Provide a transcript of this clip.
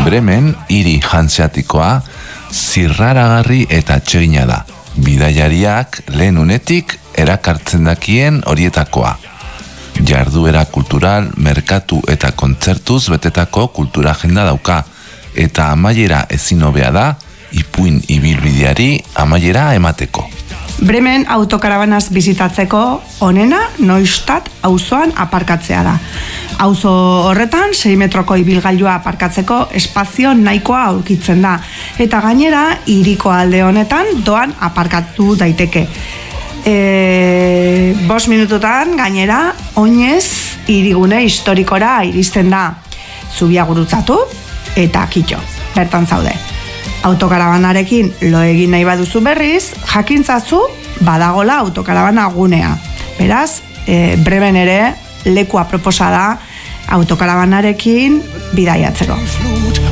Bremen hiri hanseatikoa, zirraragarri eta atsegina da. Bidaiariak lehen unetik erakartzen dakien horietakoa. Jarduera kultural, merkatu eta kontzertuz betetako kultura agenda dauka, eta amaiera ezin hobea da, ipuin ibilbideari amaiera emateko. Bremen autokarabanaz bizitatzeko onena Neustadt auzoan aparkatzea da. Auzo horretan 6 metroko ibilgailua aparkatzeko espazio nahikoa aurkitzen da, eta gainera hiriko alde honetan doan aparkatu daiteke. 5 minututan gainera oinez hirigune historikora iristen da. Zubia gurutzatu eta kitxo, bertan zaude. Autokarabanarekin lo egin nahi baduzu berriz, jakintzazu badagola autokarabana gunea. Beraz, Bremen ere lekua proposa da autokarabanarekin bidaiatzeko.